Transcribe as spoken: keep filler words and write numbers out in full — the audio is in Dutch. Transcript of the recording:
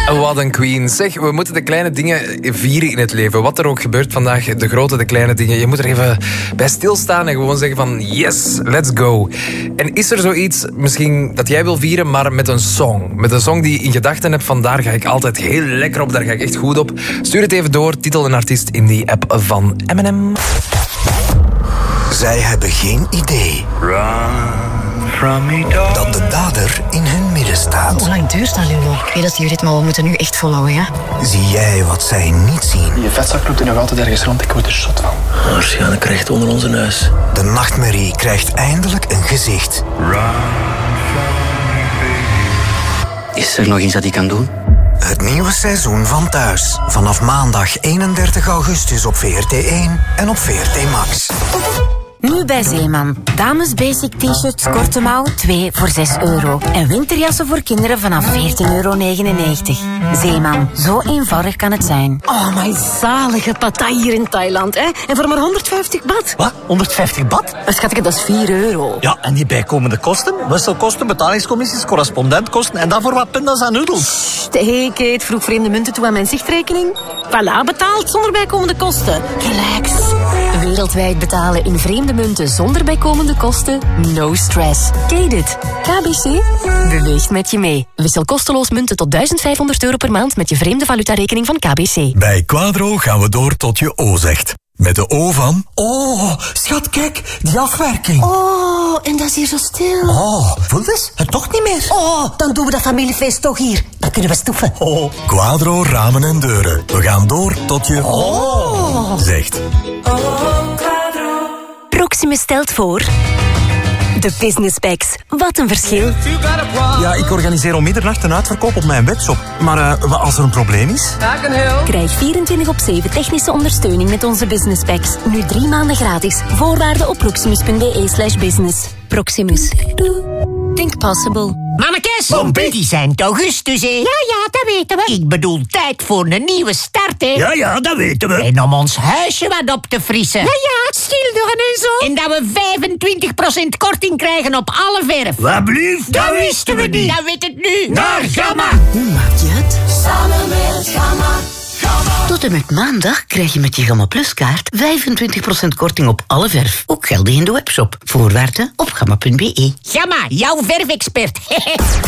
Wat een queen. Zeg, we moeten de kleine dingen vieren in het leven. Wat er ook gebeurt vandaag, de grote, de kleine dingen. Je moet er even bij stilstaan en gewoon zeggen van yes, let's go. En is er zoiets misschien dat jij wil vieren, maar met een song? Met een song die je in gedachten hebt van daar ga ik altijd heel lekker op, daar ga ik echt goed op. Stuur het even door, titel en artiest in die app van Eminem. Zij hebben geen idee dat de dader in hun midden staat. Hoe lang duurt dat nu nog? Ik weet dat die rit, maar we moeten nu echt volhouden, ja? Zie jij wat zij niet zien? Je vetzak loopt er nog altijd ergens rond, ik word er zot van. Waarschijnlijk recht onder onze neus. De nachtmerrie krijgt eindelijk een gezicht. Is er nog iets dat hij kan doen? Het nieuwe seizoen van Thuis. Vanaf maandag eenendertig augustus op V R T één en op V R T Max. Nu bij Zeeman. Dames basic t-shirts korte mouw, twee voor zes euro. En winterjassen voor kinderen vanaf veertien euro negenennegentig. Zeeman, zo eenvoudig kan het zijn. Oh, my zalige patai hier in Thailand, hè? En voor maar honderdvijftig baht. Wat? honderdvijftig baht? Maar schatje, dat is vier euro. Ja, en die bijkomende kosten? Wisselkosten, betalingscommissies, correspondentkosten en dan voor wat pindas en noedels. Hey, Kate, vroeg vreemde munten toe aan mijn zichtrekening. Voilà, betaald zonder bijkomende kosten. Relax. Wereldwijd betalen in vreemde munten zonder bijkomende kosten? No stress. Kate it. K B C beweegt met je mee. Wissel kosteloos munten tot duizend vijfhonderd euro per maand met je vreemde valutarekening van K B C. Bij Quadro gaan we door tot je O zegt. Met de O van... Oh, schat, kijk, die afwerking. Oh, en dat is hier zo stil. Oh, voel eens, het toch niet meer. Oh, dan doen we dat familiefeest toch hier. Dan kunnen we stoeven. Oh. Quadro ramen en deuren. We gaan door tot je... Oh. Zegt. Proximus stelt voor... De Business Packs. Wat een verschil. Ja, ik organiseer om middernacht een uitverkoop op mijn webshop. Maar uh, wat als er een probleem is? Krijg vierentwintig op zeven technische ondersteuning met onze Business Packs. Nu drie maanden gratis. Voorwaarden op proximus.be slash business. Proximus. Think possible. Mannekes, die zijn het augustus, hè? Ja, ja, dat weten we. Ik bedoel, tijd voor een nieuwe start, hè? Ja, ja, dat weten we. En om ons huisje wat op te frissen. Ja, ja, schilderen en zo. En dat we vijfentwintig procent korting krijgen op alle verf. Wat blieft? Dat wisten we niet. Dat weet het nu. Naar Gamma. Hoe maak je het? Samen met Gamma. Tot en met maandag krijg je met je Gamma Plus kaart vijfentwintig procent korting op alle verf. Ook geldig in de webshop. Voorwaarden op gamma punt be. Gamma, jouw verfexpert.